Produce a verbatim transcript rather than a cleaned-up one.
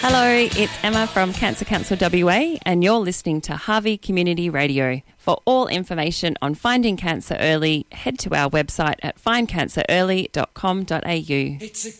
Hello, it's Emma from Cancer Council W A and you're listening to Harvey Community Radio. For all information on finding cancer early, head to our website at find cancer early dot com dot a u. It's a